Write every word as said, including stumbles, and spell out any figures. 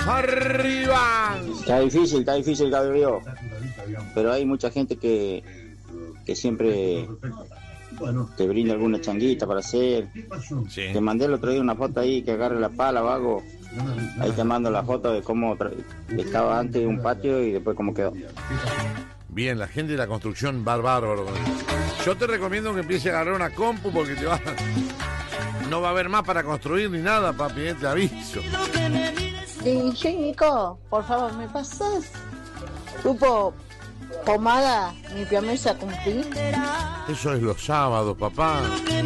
¡Arriba! Está difícil, está difícil, Gabriel. Pero hay mucha gente que, que siempre te brinda alguna changuita para hacer. Sí. Te mandé el otro día una foto ahí que agarre la pala, vago. Ahí te mando la foto de cómo tra- estaba antes un patio y después cómo quedó. Bien, la gente de la construcción va bárbaro. Yo te recomiendo que empieces a agarrar una compu porque te va... No va a haber más para construir ni nada, papi, eh, te aviso. D J Nico, por favor, ¿me pasas? Grupo Pomada, mi promesa cumplir. Eso es los sábados, papá.